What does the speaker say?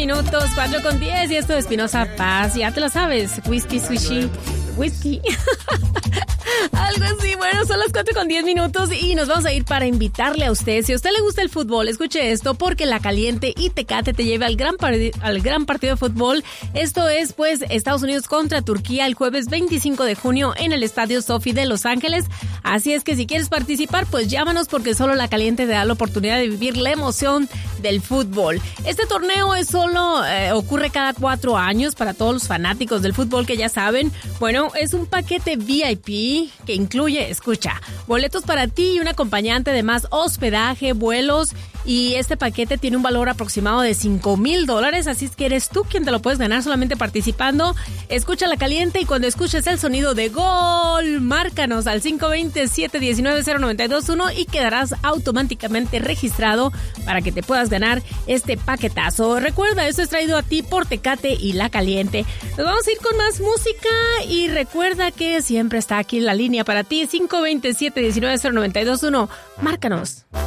minutos, 4:10, y esto de Espinosa Paz, ya te lo sabes, whisky, swishy, whisky. Algo así, bueno, son las 4:10 minutos y nos vamos a ir para invitarle a usted. Si a usted le gusta el fútbol, escuche esto, porque La Caliente y Tecate te lleva al gran partido de fútbol. Esto es, pues, Estados Unidos contra Turquía el jueves 25 de junio en el Estadio Sophie de Los Ángeles. Así es que si quieres participar, pues llámanos, porque solo La Caliente te da la oportunidad de vivir la emoción del fútbol. Este torneo ocurre cada 4 años para todos los fanáticos del fútbol que ya saben. Bueno, es un paquete VIP que incluye, escucha, boletos para ti y un acompañante, además hospedaje, vuelos, y este paquete tiene un valor aproximado de $5,000, así es que eres tú quien te lo puedes ganar solamente participando. Escucha La Caliente y cuando escuches el sonido de gol, márcanos al 520-719-0921 y quedarás automáticamente registrado para que te puedas ganar este paquetazo. Recuerda, esto es traído a ti por Tecate y La Caliente. Nos vamos a ir con más música y recuerda que siempre está aquí la línea para ti, 520-719-0921. Márcanos.